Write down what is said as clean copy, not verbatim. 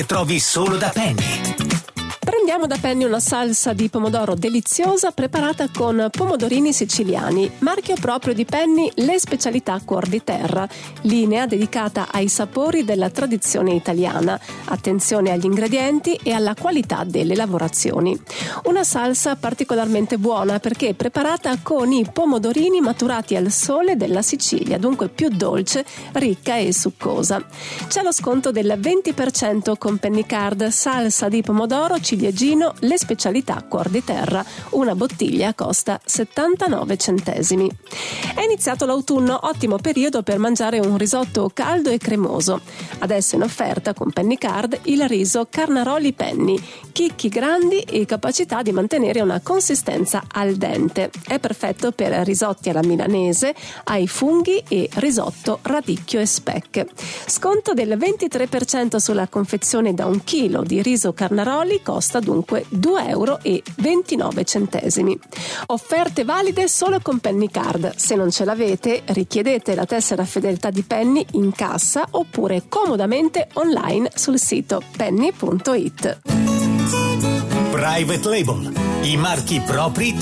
trovi solo da Penny. Prendiamo da Penny una salsa di pomodoro deliziosa preparata con pomodorini siciliani, marchio proprio di Penny, le specialità Cuor di Terra, linea dedicata ai sapori della tradizione italiana, attenzione agli ingredienti e alla qualità delle lavorazioni. Una salsa particolarmente buona perché è preparata con i pomodorini maturati al sole della Sicilia, dunque più dolce, ricca e succosa. C'è lo sconto del 20% con Penny Card, salsa di pomodoro, ciliegino, le specialità Cuor di Terra. Una bottiglia costa 79 centesimi. È iniziato l'autunno, ottimo periodo per mangiare un risotto caldo e cremoso. Adesso in offerta con Penny Card il riso Carnaroli Penny, chicchi grandi e capacità di mantenere una consistenza al dente. È perfetto per risotti alla milanese, ai funghi e risotto radicchio e speck. Sconto del 23% sulla confezione da 1 chilo di riso Carnaroli, costa dunque 2,29 €. Offerte valide solo con Penny Card. Se non ce l'avete, richiedete la tessera fedeltà di Penny in cassa oppure comodamente online sul sito penny.it. Private Label, i marchi propri di